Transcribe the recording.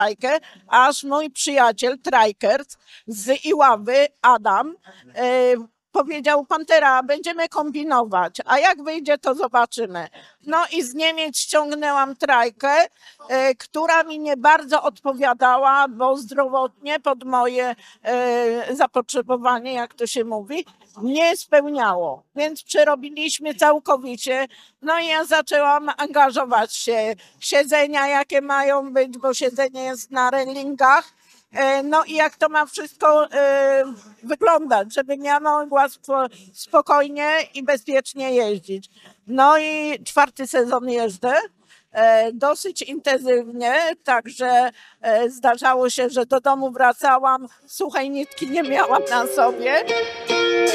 trajkę, aż mój przyjaciel, trajkers z Iławy, Adam, powiedział: Pantera, będziemy kombinować, a jak wyjdzie, to zobaczymy. No i z Niemiec ściągnęłam trajkę, która mi nie bardzo odpowiadała, bo zdrowotnie pod moje zapotrzebowanie, jak to się mówi, nie spełniało. Więc przerobiliśmy całkowicie. No i ja zaczęłam angażować się. Siedzenia jakie mają być, bo siedzenie jest na relingach. No i jak to ma wszystko wyglądać, żebym ja mogła spokojnie i bezpiecznie jeździć. No i 4. sezon jeżdżę, dosyć intensywnie, także zdarzało się, że do domu wracałam, suchej nitki nie miałam na sobie.